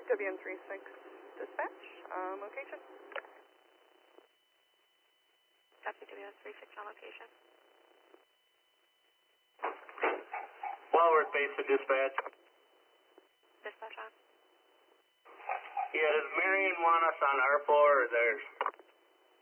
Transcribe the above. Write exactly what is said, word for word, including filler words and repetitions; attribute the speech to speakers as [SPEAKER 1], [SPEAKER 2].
[SPEAKER 1] W N three six dispatch, on location.
[SPEAKER 2] Copy, W N three six on location.
[SPEAKER 3] Wellworth base to dispatch.
[SPEAKER 2] Dispatch on.
[SPEAKER 3] Yeah, does Marion want us on our floor or theirs?